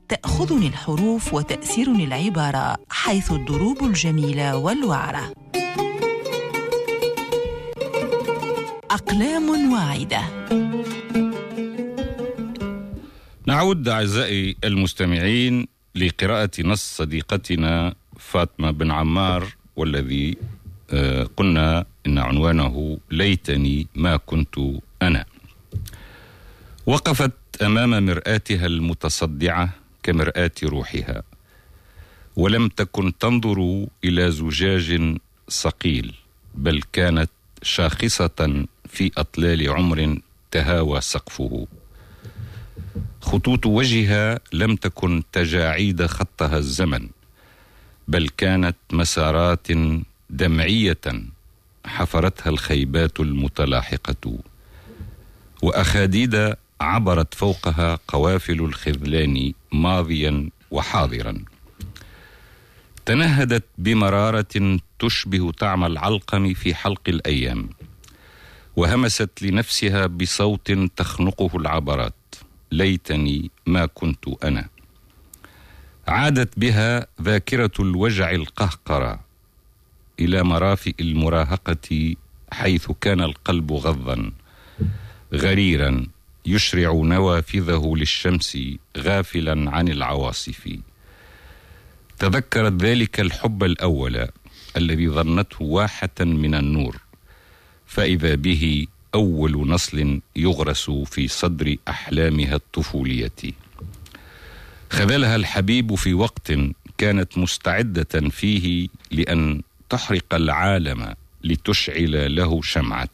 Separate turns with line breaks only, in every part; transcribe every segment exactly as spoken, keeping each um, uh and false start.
تأخذني الحروف وتأسرني العبارة حيث الدروب الجميلة والوعرة. أقلام واعدة.
نعود أعزائي المستمعين لقراءة نص صديقتنا فاطمة بن عمار، والذي قلنا إن عنوانه ليتني ما كنت أنا. وقفت أمام مرآتها المتصدعة كمرآة روحها، ولم تكن تنظر إلى زجاج صقيل، بل كانت شاخصة في أطلال عمر تهاوى سقفه. خطوط وجهها لم تكن تجاعيد خطها الزمن، بل كانت مسارات دمعية حفرتها الخيبات المتلاحقة، وأخاديد عبرت فوقها قوافل الخذلان ماضيا وحاضرا. تنهدت بمرارة تشبه طعم العلقم في حلق الأيام، وهمست لنفسها بصوت تخنقه العبرات: ليتني ما كنت أنا. عادت بها ذاكرة الوجع القهقرة إلى مرافئ المراهقة، حيث كان القلب غضا غريرا يشرع نوافذه للشمس غافلا عن العواصف. تذكرت ذلك الحب الأول الذي ظنته واحة من النور، فإذا به أول نصل يغرس في صدر أحلامها الطفولية. خذلها الحبيب في وقت كانت مستعدة فيه لأن تحرق العالم لتشعل له شمعة.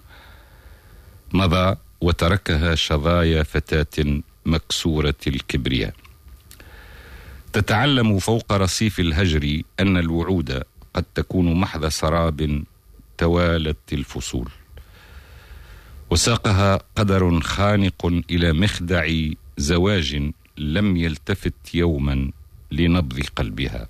مضى وتركها شظايا فتاة مكسورة الكبرياء، تتعلم فوق رصيف الهجر أن الوعود قد تكون محض سراب توالت الفصول. وساقها قدر خانق إلى مخدع زواج لم يلتفت يوما لنبض قلبها.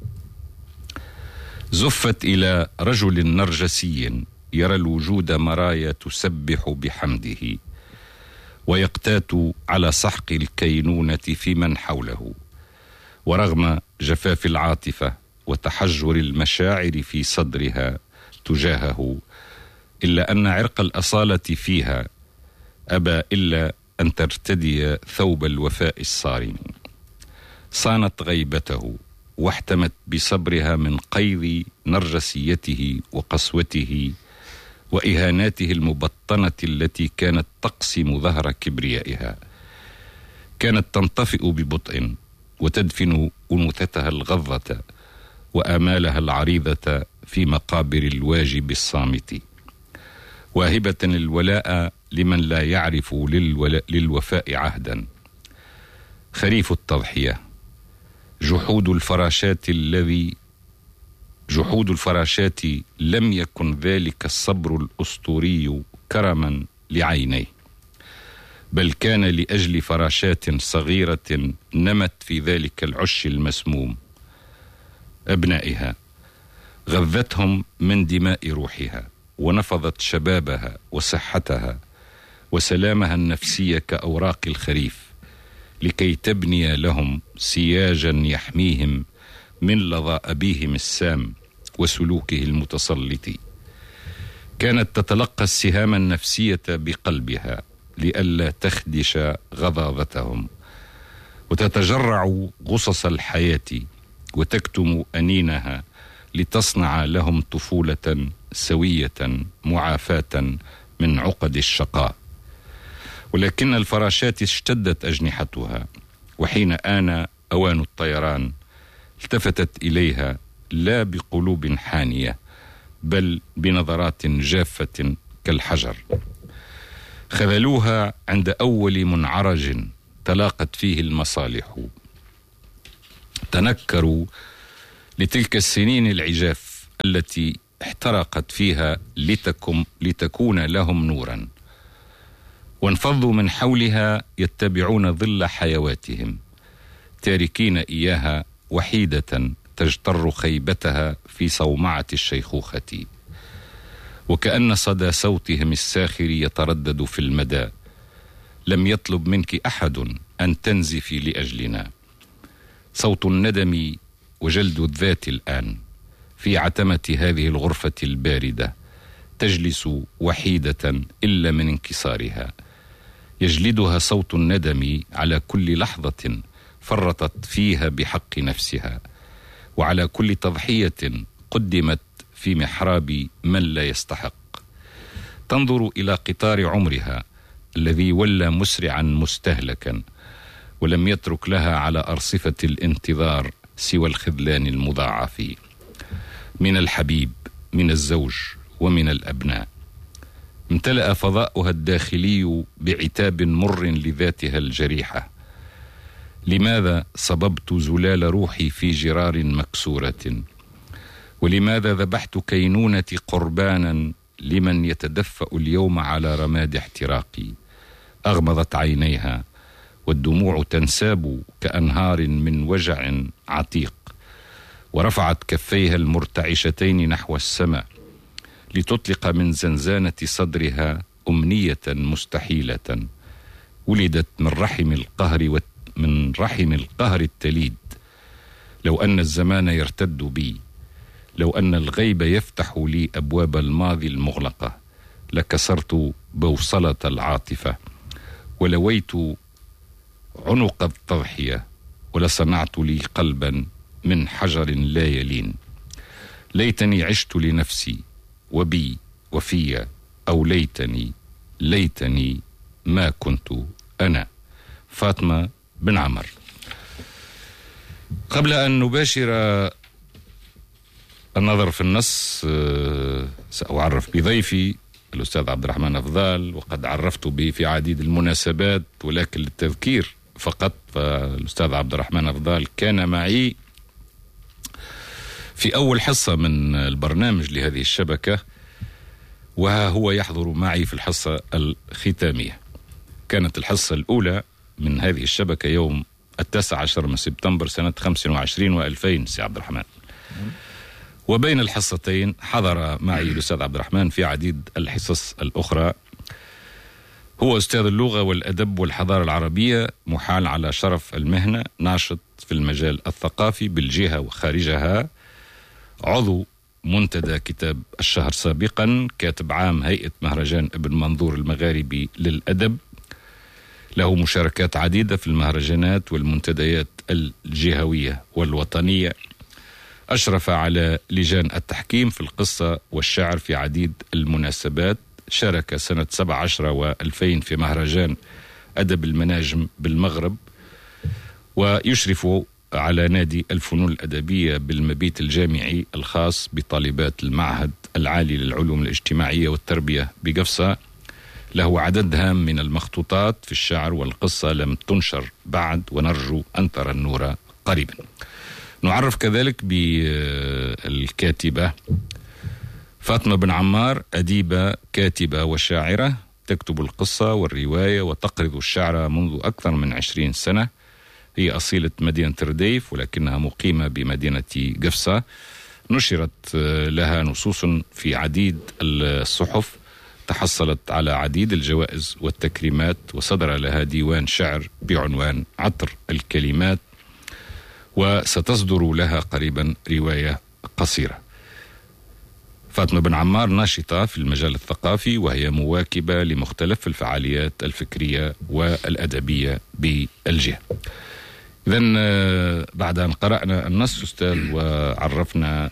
زفت إلى رجل نرجسي يرى الوجود مرايا تسبح بحمده، ويقتات على سحق الكينونة في من حوله. ورغم جفاف العاطفة وتحجر المشاعر في صدرها تجاهه، إلا أن عرق الأصالة فيها أبى إلا أن ترتدي ثوب الوفاء الصارم. صانت غيبته واحتمت بصبرها من قيظ نرجسيته وقسوته وإهاناته المبطنة التي كانت تقسم ظهر كبريائها. كانت تنطفئ ببطء وتدفن أنوثتها الغضة وآمالها العريضة في مقابر الواجب الصامت، واهبة الولاء لمن لا يعرف للوفاء عهدا. خريف التضحية، جحود الفراشات الذي جحود الفراشات لم يكن ذلك الصبر الأسطوري كرما لعينيه، بل كان لأجل فراشات صغيرة نمت في ذلك العش المسموم، أبنائها. غذتهم من دماء روحها، ونفضت شبابها وصحتها وسلامها النفسي كأوراق الخريف، لكي تبني لهم سياجا يحميهم من لظى أبيهم السام وسلوكه المتسلط. كانت تتلقى السهام النفسية بقلبها لئلا تخدش غضاضتهم، وتتجرع غصص الحياة وتكتم أنينها لتصنع لهم طفولة سوية معافاة من عقد الشقاء. ولكن الفراشات اشتدت أجنحتها، وحين آن أوان الطيران التفتت إليها لا بقلوب حانية، بل بنظرات جافة كالحجر. خذلوها عند أول منعرج تلاقت فيه المصالح. تنكروا لتلك السنين العجاف التي احترقت فيها لتكم لتكون لهم نورا، وانفضوا من حولها يتبعون ظل حيواتهم، تاركين إياها وحيدة تجتر خيبتها في صومعة الشيخوخة. وكأن صدى صوتهم الساخر يتردد في المدى: لم يطلب منك أحد أن تنزفي لأجلنا، صوت الندم وجلد الذات الآن في عتمة هذه الغرفة الباردة، تجلس وحيدة إلا من انكسارها. يجلدها صوت الندم على كل لحظة فرطت فيها بحق نفسها، وعلى كل تضحية قدمت في محراب من لا يستحق. تنظر إلى قطار عمرها الذي ولى مسرعا مستهلكا، ولم يترك لها على أرصفة الانتظار سوى الخذلان المضاعف من الحبيب، من الزوج، ومن الأبناء. امتلأ فضاؤها الداخلي بعتاب مر لذاتها الجريحة. لماذا صببت زلال روحي في جرار مكسورة؟ ولماذا ذبحت كينونتي قربانا لمن يتدفأ اليوم على رماد احتراقي؟ أغمضت عينيها والدموع تنساب كأنهار من وجع عتيق، ورفعت كفيها المرتعشتين نحو السماء لتطلق من زنزانة صدرها أمنية مستحيلة ولدت من رحم القهر و... من رحم القهر التليد. لو أن الزمان يرتد بي، لو أن الغيب يفتح لي أبواب الماضي المغلقة، لكسرت بوصلة العاطفة ولويت عنق التضحية، ولصنعت لي قلبا من حجر لا يلين. ليتني عشت لنفسي وبي وفي، أو ليتني ليتني ما كنت أنا. فاطمة بن عمار. قبل أن نباشر النظر في النص سأعرف بضيفي الأستاذ عبد الرحمن أفضال، وقد عرفت به في عديد المناسبات، ولكن للتذكير فقط، فالأستاذ عبد الرحمن أفضال كان معي في أول حصة من البرنامج لهذه الشبكة، وها هو يحضر معي في الحصة الختامية. كانت الحصة الأولى من هذه الشبكة يوم التاسع عشر من سبتمبر سنة خمسة وعشرين وألفين سي عبد الرحمن، وبين الحصتين حضر معي الأستاذ عبد الرحمن في عديد الحصص الأخرى. هو أستاذ اللغة والأدب والحضارة العربية، محال على شرف المهنة، ناشط في المجال الثقافي بالجهة وخارجها، عضو منتدى كتاب الشهر سابقا، كاتب عام هيئة مهرجان ابن منظور المغاربي للأدب، له مشاركات عديدة في المهرجانات والمنتديات الجهوية والوطنية، أشرف على لجان التحكيم في القصة والشعر في عديد المناسبات، شارك سنة سبعة عشر وألفين في مهرجان أدب المناجم بالمغرب، ويشرف على نادي الفنون الأدبية بالمبيت الجامعي الخاص بطالبات المعهد العالي للعلوم الاجتماعية والتربية بقفصة. له عدد هام من المخطوطات في الشعر والقصة لم تنشر بعد، ونرجو أن ترى النور قريبا. نعرف كذلك بالكاتبة فاطمة بن عمار، أديبة كاتبة وشاعرة، تكتب القصة والرواية وتقرض الشعر منذ أكثر من عشرين سنة. هي أصيلة مدينة رديف ولكنها مقيمة بمدينة قفصة. نشرت لها نصوص في عديد الصحف، تحصلت على عديد الجوائز والتكريمات، وصدر لها ديوان شعر بعنوان عطر الكلمات، وستصدر لها قريبا رواية قصيرة. فاطمة بن عمار ناشطة في المجال الثقافي، وهي مواكبة لمختلف الفعاليات الفكرية والأدبية بالجهة. إذن بعد أن قرأنا النص أستاذ وعرفنا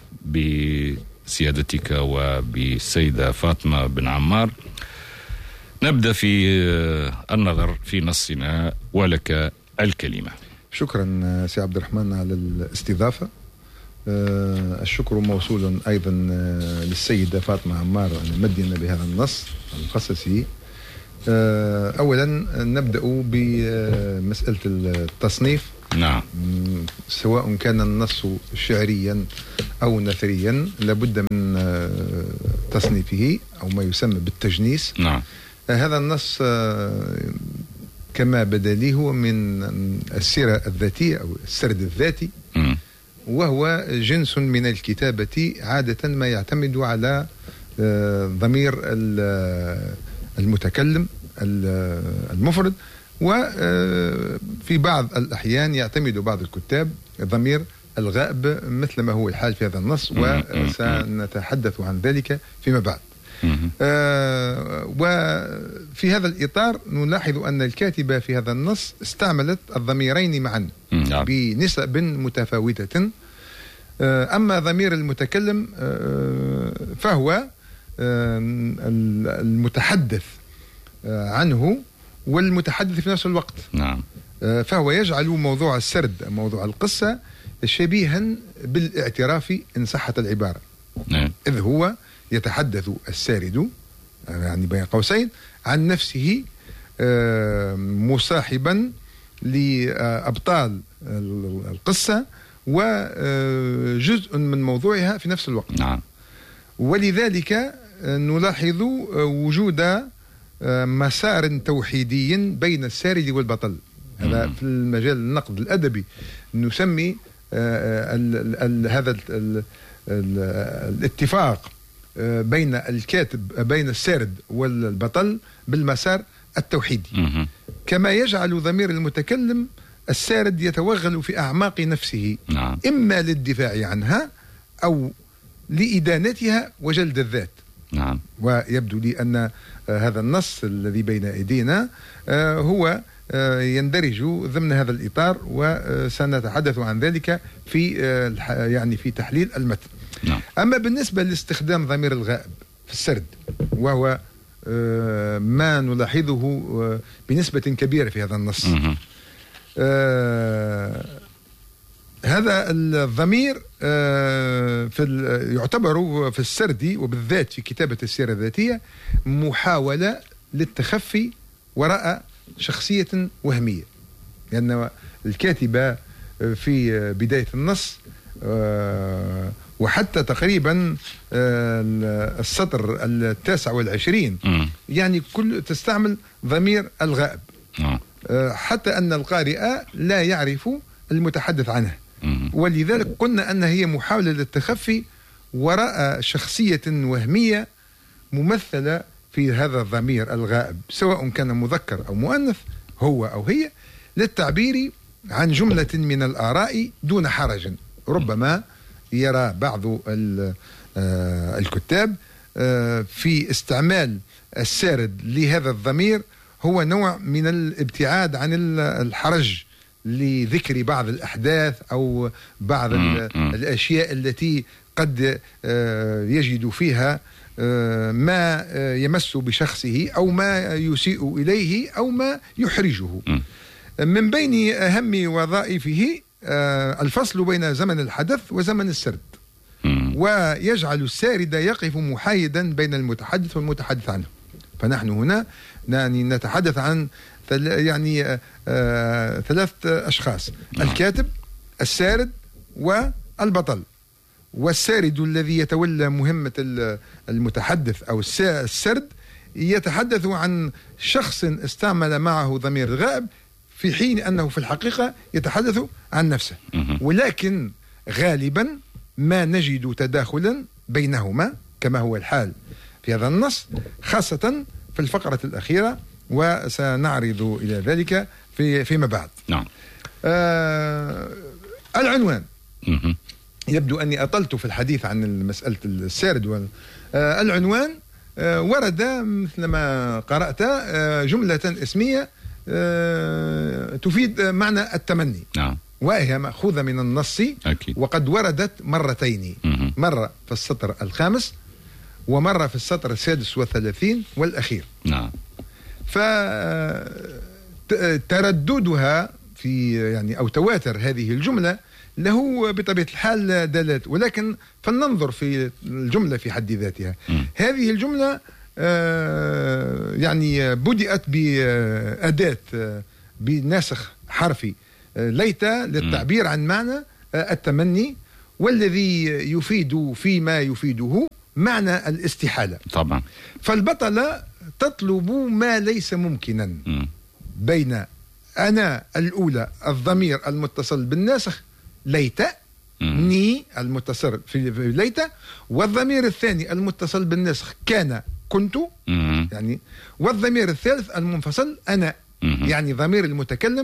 بسيادتك وبالسيدة فاطمة بن عمار، نبدأ في النظر في نصنا، ولك الكلمة.
شكرا سي عبد الرحمن على الاستضافة. أه الشكر موصول أيضا للسيدة فاطمة عمار المدينة بهذا النص القصصي. أه أولا نبدأ بمسألة التصنيف.
نعم.
سواء كان النص شعريا أو نثريا لابد من تصنيفه أو ما يسمى بالتجنيس.
نعم.
هذا النص كما بدا لي هو من السيرة الذاتية أو السرد الذاتي، م. وهو جنس من الكتابة عادة ما يعتمد على ضمير المتكلم المفرد، وفي بعض الأحيان يعتمد بعض الكتاب ضمير الغائب مثل ما هو الحال في هذا النص، وسنتحدث عن ذلك فيما بعد. آه وفي هذا الإطار نلاحظ أن الكاتبة في هذا النص استعملت الضميرين معا بنسب متفاوتة. آه أما ضمير المتكلم آه فهو آه المتحدث آه عنه والمتحدث في نفس الوقت.
نعم.
آه فهو يجعل موضوع السرد، موضوع القصة، شبيها بالاعتراف إن صحت العبارة.
نعم.
إذ هو يتحدث السارد يعني بين قوسين عن نفسه مصاحبا لأبطال القصة وجزء من موضوعها في نفس الوقت.
نعم.
ولذلك نلاحظ وجود مسار توحيدي بين السارد والبطل. هذا في المجال النقد الأدبي نسمي ال ال هذا ال ال الاتفاق بين الكاتب بين السارد والبطل بالمسار التوحيدي.
مم.
كما يجعل ضمير المتكلم السارد يتوغل في أعماق نفسه.
نعم. إما
للدفاع عنها أو لإدانتها وجلد الذات.
نعم.
ويبدو لي أن هذا النص الذي بين أيدينا هو يندرج ضمن هذا الإطار، وسنتحدث عن ذلك في يعني في تحليل المتن.
نعم.
أما بالنسبة لاستخدام ضمير الغائب في السرد، وهو ما نلاحظه بنسبة كبيرة في هذا النص. آه هذا الضمير آه في يعتبر في السرد وبالذات في كتابة السيرة الذاتية محاولة للتخفي وراء شخصية وهمية، لأن الكاتبة في بداية النص آه وحتى تقريبا السطر التاسع والعشرين يعني كل تستعمل ضمير الغائب، حتى أن القارئ لا يعرف المتحدث عنه. ولذلك قلنا أن هي محاولة للتخفي وراء شخصية وهمية ممثلة في هذا الضمير الغائب، سواء كان مذكر أو مؤنث، هو أو هي، للتعبير عن جملة من الآراء دون حرج. ربما يرى بعض الكتاب في استعمال السارد لهذا الضمير هو نوع من الابتعاد عن الحرج لذكر بعض الأحداث أو بعض الأشياء التي قد يجد فيها ما يمس بشخصه أو ما يسيء إليه أو ما يحرجه. من بين أهم وظائفه الفصل بين زمن الحدث وزمن السرد، ويجعل السارد يقف محايدا بين المتحدث والمتحدث عنه. فنحن هنا يعني نتحدث عن يعني آه ثلاث أشخاص: الكاتب، السارد، والبطل. والسارد الذي يتولى مهمة المتحدث أو السرد يتحدث عن شخص استعمل معه ضمير الغائب، في حين أنه في الحقيقة يتحدث عن نفسه. ولكن غالبا ما نجد تداخلا بينهما كما هو الحال في هذا النص، خاصة في الفقرة الأخيرة، وسنعرض إلى ذلك في فيما بعد.
نعم.
آه العنوان. يبدو أني أطلت في الحديث عن مسألة السارد وال... آه العنوان آه ورد مثلما قرأت آه جملة اسمية آه تفيد معنى التمني.
نعم.
وهي مأخوذة من النص.
أكيد.
وقد وردت مرتين،
مه. مرة
في السطر الخامس ومرة في السطر السادس والثلاثين والأخير.
نعم.
فترددها في يعني أو تواتر هذه الجملة له بطبيعة الحال دلالات، ولكن فلننظر في الجملة في حد ذاتها.
م.
هذه الجملة آه يعني بدأت بأداة آه بناسخ حرفي آه ليت للتعبير عن معنى آه التمني، والذي يفيد فيما يفيده معنى الاستحالة.
طبعا.
فالبطلة تطلب ما ليس ممكنا.
م.
بين أنا الأولى الضمير المتصل بالناسخ ليت، ني المتصل في ليت، والضمير الثاني المتصل بالناسخ كان كنت،
م.
يعني والضمير الثالث المنفصل أنا،
م.
يعني ضمير المتكلم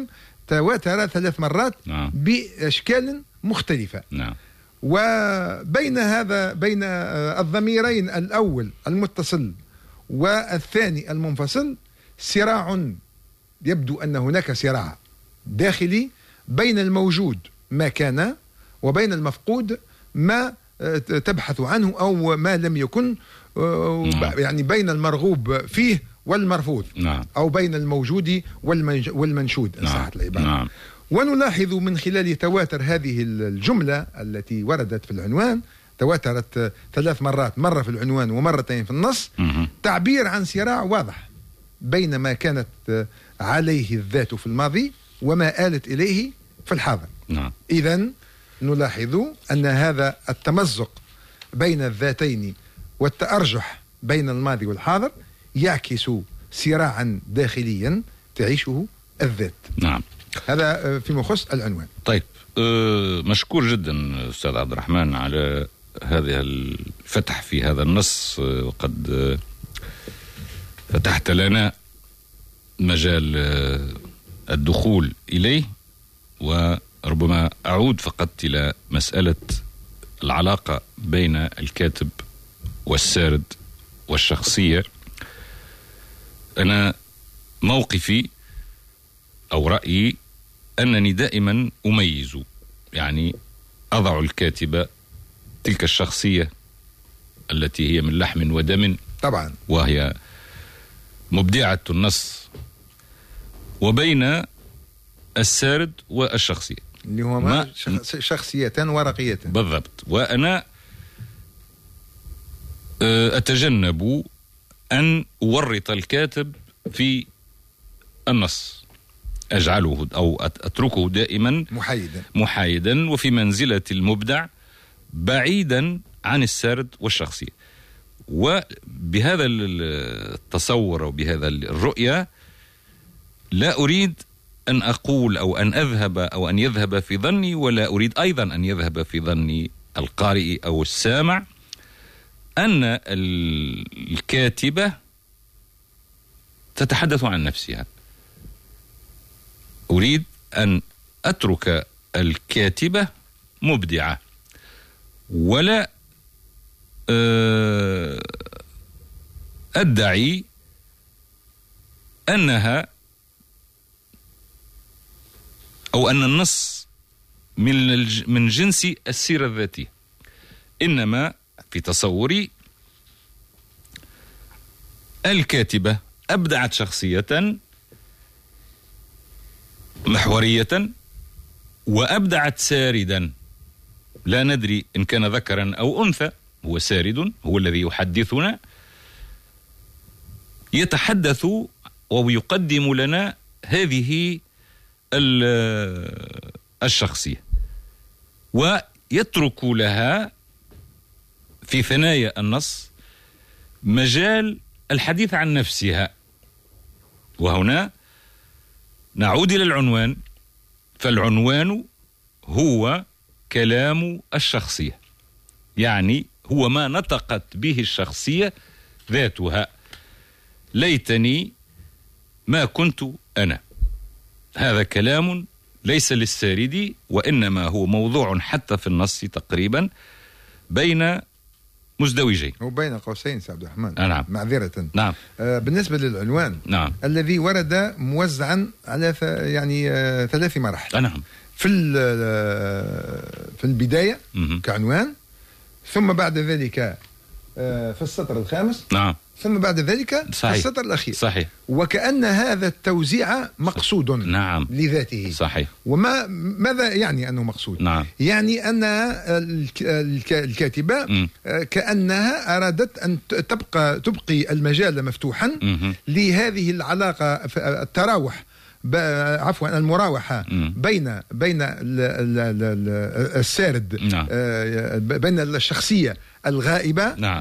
تواتر ثلاث مرات
نعم.
بأشكال مختلفة.
نعم.
وبين هذا بين الضميرين الأول المتصل والثاني المنفصل صراع، يبدو أن هناك صراع داخلي بين الموجود ما كان وبين المفقود ما تبحث عنه أو ما لم يكن، يعني بين المرغوب فيه والمرفوض.
نعم.
أو بين الموجود والمنشود إن صحت العبارة.
نعم.
ونلاحظ من خلال تواتر هذه الجملة التي وردت في العنوان، تواترت ثلاث مرات، مرة في العنوان ومرتين في النص، تعبير عن صراع واضح بين ما كانت عليه الذات في الماضي وما آلت إليه في الحاضر.
نعم.
إذن نلاحظ أن هذا التمزق بين الذاتين والتأرجح بين الماضي والحاضر يعكس صراعا داخليا تعيشه الذات.
نعم.
هذا فيما يخص العنوان.
طيب، أه مشكور جدا أستاذ عبد الرحمن على هذا الفتح في هذا النص، وقد أه فتحت لنا مجال أه الدخول إليه. وربما أعود فقط إلى مسألة العلاقة بين الكاتب والسارد والشخصية. أنا موقفي أو رأيي أنني دائما أميز، يعني أضع الكاتبة تلك الشخصية التي هي من لحم ودم
طبعا
وهي مبدعة النص، وبين السارد والشخصية
اللي هما شخصيتان ورقيتان
بالضبط. وأنا أتجنب أن أورط الكاتب في النص، أجعله أو أتركه دائما
محايدا
محايدا وفي منزلة المبدع بعيدا عن السارد والشخصية. وبهذا التصور وبهذا الرؤية لا أريد أن أقول أو أن أذهب أو أن يذهب في ظني، ولا أريد أيضا أن يذهب في ظني القارئ أو السامع، أن الكاتبة تتحدث عن نفسها. أريد أن أترك الكاتبة مبدعة، ولا أدعي أنها أو أن النص من من جنس السيرة الذاتية. إنما في تصوري الكاتبة أبدعت شخصية محورية وأبدعت ساردا، لا ندري إن كان ذكرا أو أنثى، هو سارد، هو الذي يحدثنا، يتحدث ويقدم لنا هذه الشخصية، ويترك لها في ثنايا النص مجال الحديث عن نفسها. وهنا نعود إلى العنوان، فالعنوان هو كلام الشخصية، يعني هو ما نطقت به الشخصية ذاتها. ليتني ما كنت أنا. هذا كلام ليس للسارد، وإنما هو موضوع حتى في النص تقريبا بين مزدوجين
وبين قوسين سيد عبد الرحمن.
نعم.
معذرة.
نعم.
آه بالنسبة للعنوان،
نعم.
الذي ورد موزعا على ث... يعني آه ثلاث مراحل.
نعم.
في في البداية م- كعنوان، ثم بعد ذلك آه في السطر الخامس،
نعم،
ثم بعد ذلك
صحيح.
في السطر الأخير.
صحيح.
وكأن هذا التوزيع مقصود،
نعم،
لذاته.
صحيح.
وما ماذا يعني أنه مقصود؟
نعم.
يعني أن الكاتبة م. كأنها أرادت أن تبقى تبقي المجال مفتوحا م- لهذه العلاقة، التراوح عفوا المراوحة م. بين بين السارد،
نعم.
بين الشخصية الغائبة،
نعم.